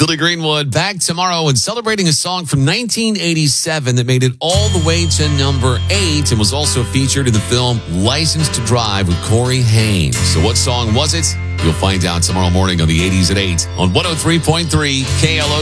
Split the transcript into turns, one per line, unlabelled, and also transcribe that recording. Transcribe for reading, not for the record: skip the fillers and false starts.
Philly Greenwood back tomorrow and celebrating a song from 1987 that made it all the way to number 8 and was also featured in the film License to Drive with Corey Haim. So what song was it? You'll find out tomorrow morning on the 80s at 8 on 103.3 KLO.